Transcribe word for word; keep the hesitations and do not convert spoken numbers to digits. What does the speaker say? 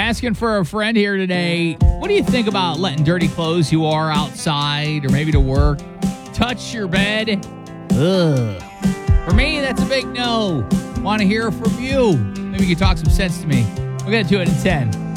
asking for a friend here today. What do you think about letting dirty clothes you are outside or maybe to work touch your bed? Ugh. For me, that's a big no. Want to hear from you. Maybe you can talk some sense to me. We'll get to it in ten.